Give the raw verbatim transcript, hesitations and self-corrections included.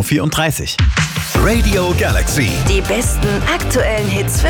vierunddreißig. Radio Galaxy. Die besten aktuellen Hits für